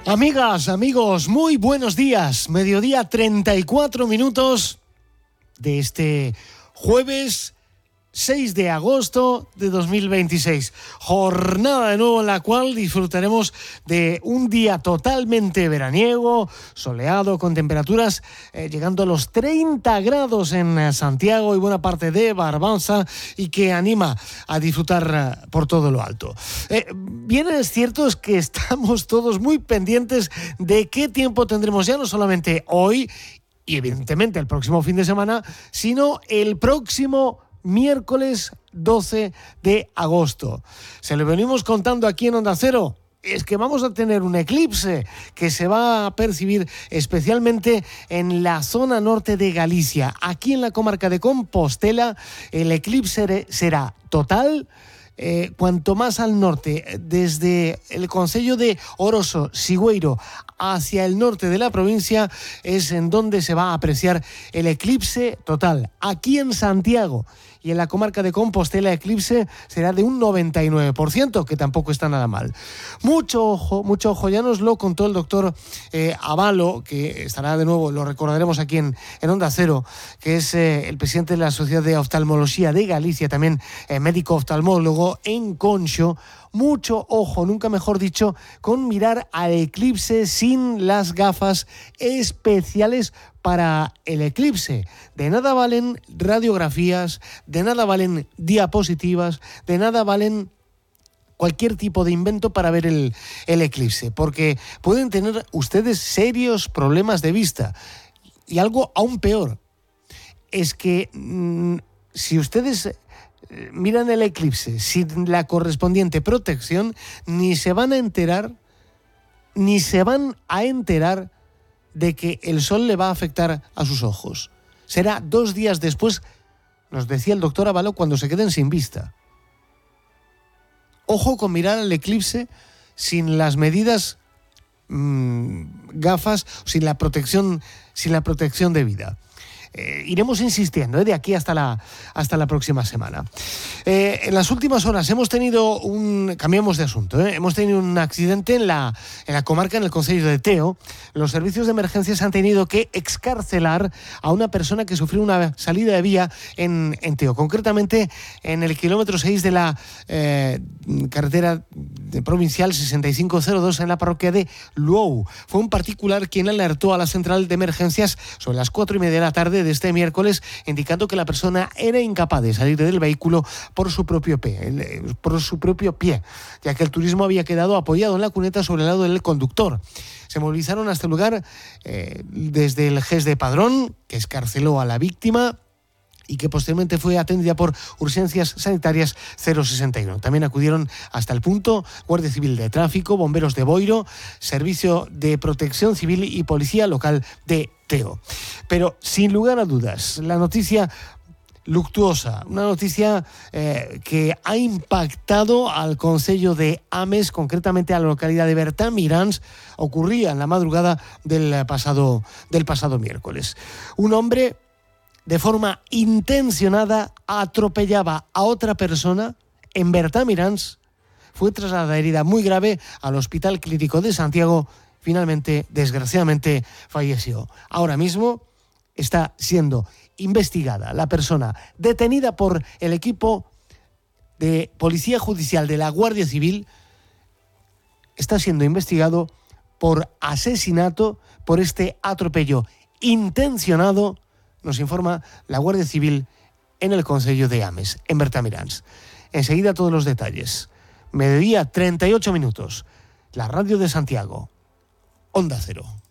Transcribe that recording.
Amigas, amigos, muy buenos días. Mediodía 34 minutos de este jueves 6 de agosto de 2026. Jornada de nuevo en la cual disfrutaremos de un día totalmente veraniego, soleado, con temperaturas llegando a los 30 grados en Santiago y buena parte de Barbanza, y que anima a disfrutar por todo lo alto. Bien es cierto es que estamos todos muy pendientes de qué tiempo tendremos ya, no solamente hoy y evidentemente el próximo fin de semana, sino el próximo miércoles 12 de agosto. Se lo venimos contando aquí en Onda Cero. Es que vamos a tener un eclipse que se va a percibir especialmente en la zona norte de Galicia. Aquí en la comarca de Compostela el eclipse será total. Cuanto más al norte, desde el concello de Oroso, Sigüeiro, hacia el norte de la provincia, es en donde se va a apreciar el eclipse total. Aquí en Santiago y en la comarca de Compostela, el eclipse será de un 99%, que tampoco está nada mal. Mucho ojo, ya nos lo contó el doctor Abalo, que estará de nuevo, lo recordaremos aquí en Onda Cero, que es el presidente de la Sociedad de Oftalmología de Galicia, también médico oftalmólogo en Conxo. Mucho ojo, nunca mejor dicho, con mirar al eclipse sin las gafas especiales para el eclipse. De nada valen radiografías, de nada valen diapositivas, de nada valen cualquier tipo de invento para ver el eclipse, porque pueden tener ustedes serios problemas de vista. Y algo aún peor es que si ustedes miran el eclipse sin la correspondiente protección, ni se van a enterar de que el sol le va a afectar a sus ojos. Será 2 días después, nos decía el doctor Avalo, cuando se queden sin vista. Ojo con mirar el eclipse sin las medidas gafas, sin la protección debida. Iremos insistiendo de aquí hasta la próxima semana. En las últimas horas cambiamos de asunto, hemos tenido un accidente en la comarca, en el concello de Teo. Los servicios de emergencias han tenido que excarcelar a una persona que sufrió una salida de vía en Teo, concretamente en el kilómetro 6 de la carretera provincial 6502 en la parroquia de Luou. Fue un particular quien alertó a la central de emergencias sobre las 4:30 de la tarde de este miércoles, indicando que la persona era incapaz de salir del vehículo por su propio pie, ya que el turismo había quedado apoyado en la cuneta sobre el lado del conductor. Se movilizaron a este lugar desde el GES de Padrón, que excarceló a la víctima y que posteriormente fue atendida por Urgencias Sanitarias 061. También acudieron hasta el punto Guardia Civil de Tráfico, Bomberos de Boiro, Servicio de Protección Civil y Policía Local de Teo. Pero sin lugar a dudas, la noticia luctuosa, una noticia que ha impactado al concello de Ames, concretamente a la localidad de Bertamirans, ocurría en la madrugada del pasado miércoles. Un hombre de forma intencionada atropellaba a otra persona en Bertamirans, fue trasladada herida muy grave al Hospital Clínico de Santiago. Finalmente, desgraciadamente, falleció. Ahora mismo está siendo investigada la persona detenida por el equipo de Policía Judicial de la Guardia Civil. Está siendo investigado por asesinato, por este atropello intencionado, nos informa la Guardia Civil en el concello de Ames, en Bertamirans. Enseguida todos los detalles. Mediodía 38 minutos. La radio de Santiago. Onda Cero.